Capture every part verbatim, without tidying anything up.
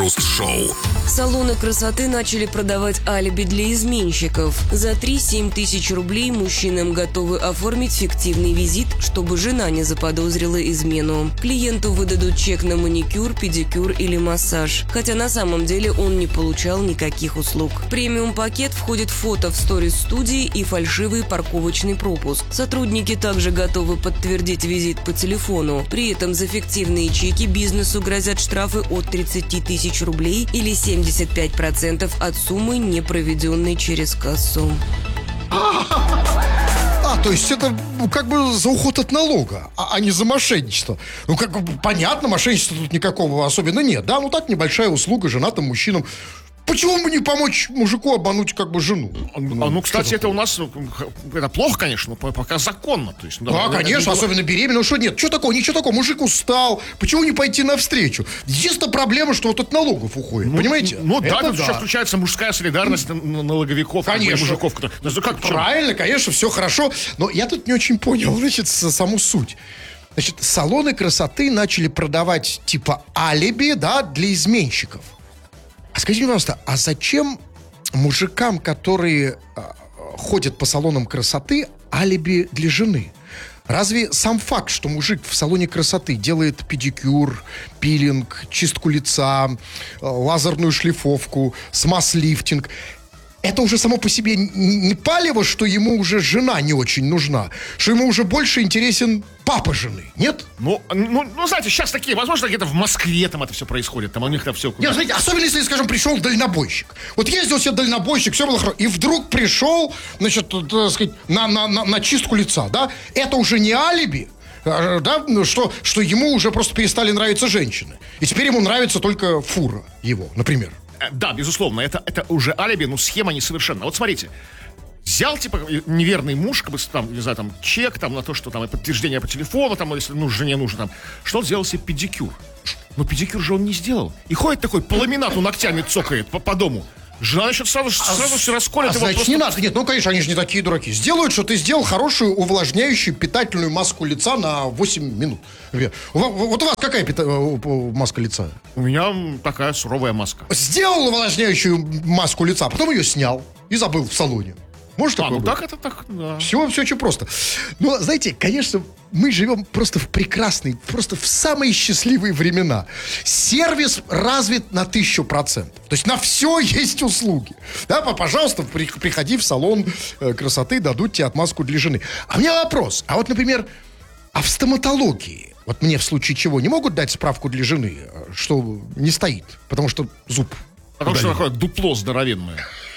Крем-хруст-шоу. Салоны красоты начали продавать алиби для изменщиков. За три-семь тысяч рублей мужчинам готовы оформить фиктивный визит, чтобы жена не заподозрила измену. Клиенту выдадут чек на маникюр, педикюр или массаж, хотя на самом деле он не получал никаких услуг. В премиум-пакет входит фото в сторис-студии и фальшивый парковочный пропуск. Сотрудники также готовы подтвердить визит по телефону. При этом за фиктивные чеки бизнесу грозят штрафы от тридцати тысяч рублей или семьдесят пять процентов от суммы, не проведенной через кассу. А, то есть это ну, как бы за уход от налога, а, а не за мошенничество. Ну, как бы понятно, мошенничества тут никакого особенно нет. Да, ну так небольшая услуга женатым мужчинам. Почему бы не помочь мужику обмануть как бы жену? Ну, а, ну кстати, это у нас это плохо, конечно, но пока законно. То есть, да, да, конечно, это... особенно беременна. Что нет? Что такого? Ничего такого. Мужик устал. Почему не пойти навстречу? Единственная проблема, что вот от налогов уходит. Ну, понимаете? Ну да, тут да. еще включается мужская солидарность налоговиков, конечно. Мужиков. Ну, как, правильно, конечно, все хорошо. Но я тут не очень понял, значит, саму суть. Значит, салоны красоты начали продавать типа алиби, да, для изменщиков. А скажите, пожалуйста, а зачем мужикам, которые а, ходят по салонам красоты, алиби для жены? Разве сам факт, что мужик в салоне красоты делает педикюр, пилинг, чистку лица, лазерную шлифовку, смаз-лифтинг, это уже само по себе не палево, что ему уже жена не очень нужна, что ему уже больше интересен папа жены, нет? Ну, ну, ну знаете, сейчас такие, возможно, где-то в Москве там это все происходит, там у них там все... Нет, знаете, особенно если, скажем, пришел дальнобойщик. Вот ездил себе дальнобойщик, все было хорошо, и вдруг пришел, значит, так сказать, на, на, на, на чистку лица, да? Это уже не алиби, да, что, что ему уже просто перестали нравиться женщины. И теперь ему нравится только фура его, например. Да, безусловно, это, это уже алиби, но схема несовершенна. Вот смотрите, взял, типа, неверный муж, как бы, там, не знаю, там, чек, там, на то, что там, и подтверждение по телефону, там, если, ну, жене нужно, там, что он сделал себе педикюр. Но педикюр же он не сделал. И ходит такой, по ламинату ногтями цокает по, по дому. Жена, значит, сразу, сразу все расколет а его. Значит, просто... не надо. Нет, ну, конечно, они же не такие дураки. Сделают, что ты сделал хорошую, увлажняющую, питательную маску лица на восемь минут. Вот у вас какая пита... маска лица? У меня такая суровая маска. Сделал увлажняющую маску лица, а потом ее снял и забыл в салоне. Может а, такое ну быть? так это так, да. Все, все очень просто. Но, знаете, конечно, мы живем просто в прекрасные, просто в самые счастливые времена. Сервис развит на тысячу процентов. То есть на все есть услуги. Да, пожалуйста, при, приходи в салон э, красоты, дадут тебе отмазку для жены. А у меня вопрос. А вот, например, а в стоматологии, вот мне в случае чего не могут дать справку для жены, что не стоит, потому что зуб Потому удалили. что такое дупло здоровенное.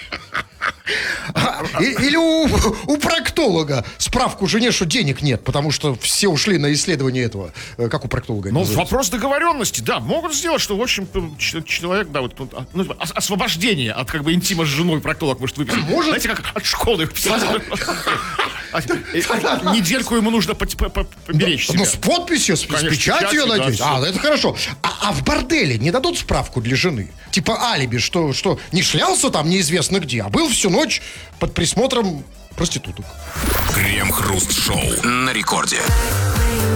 А, или у, у проктолога справку жене, что денег нет, потому что все ушли на исследование этого. Как у проктолога? Ну, вопрос договоренности, да, могут сделать, что, в общем, человек, да, вот, ну, освобождение от, как бы, интима с женой проктолог может выписать. Может. Знаете, как от школы выписать. Недельку ему нужно поберечь себя. Ну, с подписью, с печатью, я надеюсь. А, это хорошо. А в борделе не дадут справку для жены? Типа алиби, что не шлялся там неизвестно где, а был всю ночь под присмотром проституток. Крем-хруст-шоу на рекорде.